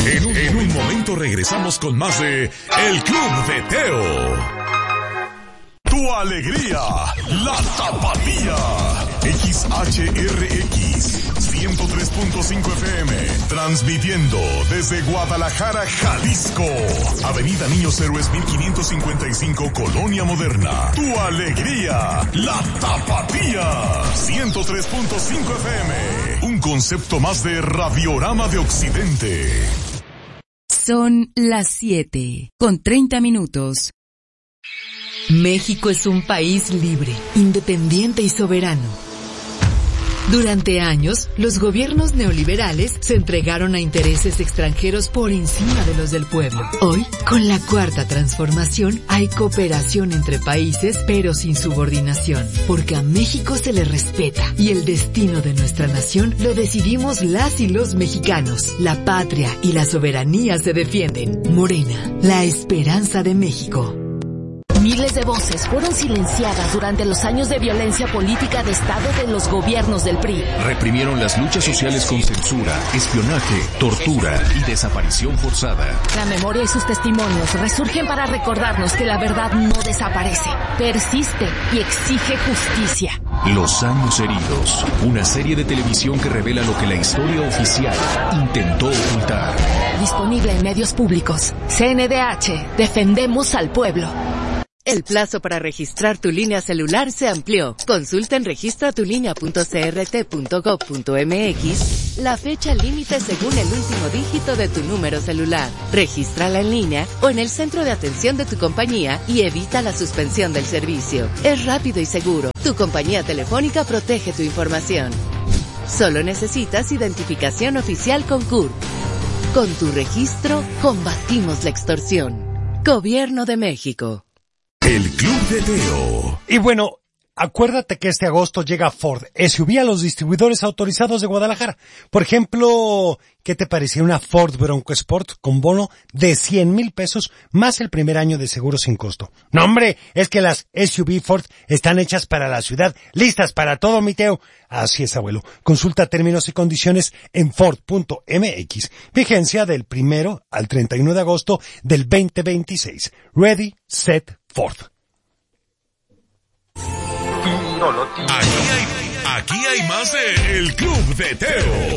En un momento regresamos con más de El Club de Teo. Tu alegría, la Tapatía. XHRX 103.5 FM, transmitiendo desde Guadalajara, Jalisco. Avenida Niños Héroes 1555, Colonia Moderna. Tu alegría, la Tapatía. 103.5 FM, un concepto más de Radiorama de Occidente. Son las 7:30. México es un país libre, independiente y soberano. Durante años, los gobiernos neoliberales se entregaron a intereses extranjeros por encima de los del pueblo. Hoy, con la Cuarta Transformación, hay cooperación entre países, pero sin subordinación, porque a México se le respeta y el destino de nuestra nación lo decidimos las y los mexicanos. La patria y la soberanía se defienden. Morena, la esperanza de México. Miles de voces fueron silenciadas durante los años de violencia política de Estado de los gobiernos del PRI. Reprimieron las luchas sociales con censura, espionaje, tortura y desaparición forzada. La memoria y sus testimonios resurgen para recordarnos que la verdad no desaparece, persiste y exige justicia. Los años heridos, una serie de televisión que revela lo que la historia oficial intentó ocultar. Disponible en medios públicos. CNDH, defendemos al pueblo. El plazo para registrar tu línea celular se amplió. Consulta en registratulínea.crt.gov.mx la fecha límite según el último dígito de tu número celular. Regístrala en línea o en el centro de atención de tu compañía y evita la suspensión del servicio. Es rápido y seguro. Tu compañía telefónica protege tu información. Solo necesitas identificación oficial con CURP. Con tu registro, combatimos la extorsión. Gobierno de México. El Club de Teo. Y bueno, acuérdate que este agosto llega Ford SUV a los distribuidores autorizados de Guadalajara. Por ejemplo, ¿qué te parecía una Ford Bronco Sport con bono de 100,000 pesos más el primer año de seguro sin costo? No, hombre, es que las SUV Ford están hechas para la ciudad, listas para todo, mi Teo. Así es, abuelo. Consulta términos y condiciones en Ford.mx. Vigencia del 1 al 31 de agosto del 2026. Ready, set, Ford. Aquí hay más de El Club de Teo.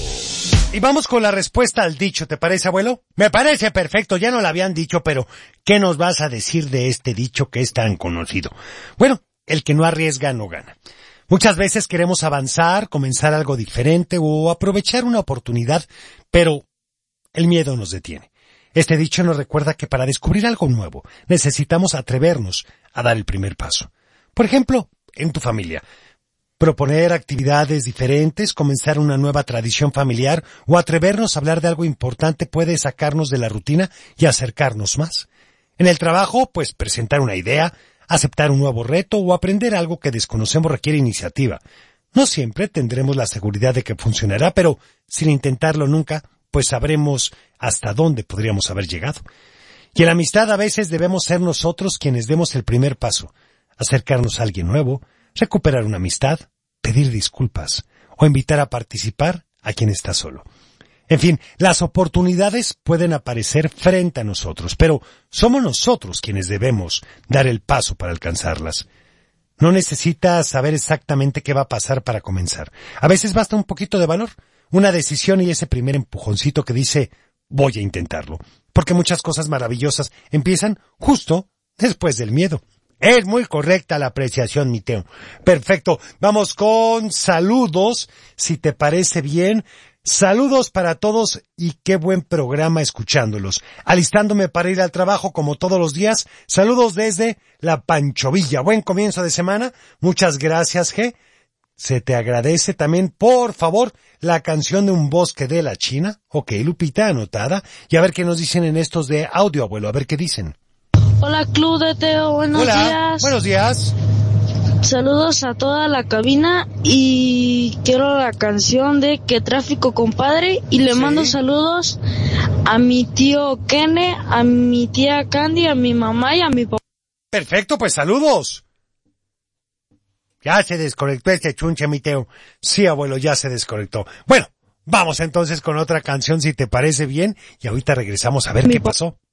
Y vamos con la respuesta al dicho, ¿te parece, abuelo? Me parece perfecto, ya no lo habían dicho, pero ¿qué nos vas a decir de este dicho que es tan conocido? Bueno, el que no arriesga no gana. Muchas veces queremos avanzar, comenzar algo diferente o aprovechar una oportunidad, pero el miedo nos detiene. Este dicho nos recuerda que para descubrir algo nuevo necesitamos atrevernos a dar el primer paso. Por ejemplo, en tu familia, proponer actividades diferentes, comenzar una nueva tradición familiar o atrevernos a hablar de algo importante puede sacarnos de la rutina y acercarnos más. En el trabajo, pues presentar una idea, aceptar un nuevo reto o aprender algo que desconocemos requiere iniciativa. No siempre tendremos la seguridad de que funcionará, pero sin intentarlo nunca, pues sabremos hasta dónde podríamos haber llegado. Y en la amistad a veces debemos ser nosotros quienes demos el primer paso, acercarnos a alguien nuevo, recuperar una amistad, pedir disculpas o invitar a participar a quien está solo. En fin, las oportunidades pueden aparecer frente a nosotros, pero somos nosotros quienes debemos dar el paso para alcanzarlas. No necesitas saber exactamente qué va a pasar para comenzar. A veces basta un poquito de valor, una decisión y ese primer empujoncito que dice, voy a intentarlo. Porque muchas cosas maravillosas empiezan justo después del miedo. Es muy correcta la apreciación, mi Teo. Perfecto. Vamos con saludos, si te parece bien. Saludos para todos y qué buen programa escuchándolos. Alistándome para ir al trabajo como todos los días. Saludos desde La Panchovilla. Buen comienzo de semana. Muchas gracias, G. Se te agradece también, por favor, la canción de Un bosque de la China. Ok, Lupita, anotada. Y a ver qué nos dicen en estos de audio, abuelo. A ver qué dicen. Hola, Club de Teo. Buenos días. Buenos días. Saludos a toda la cabina y quiero la canción de Qué Tráfico, Compadre, y le mando saludos a mi tío Kene, a mi tía Candy, a mi mamá y a mi papá. Perfecto, pues saludos. Ya se desconectó este chunche, mi Teo. Sí, abuelo, ya se desconectó. Bueno, Vamos entonces con otra canción si te parece bien y ahorita regresamos a ver qué pasó.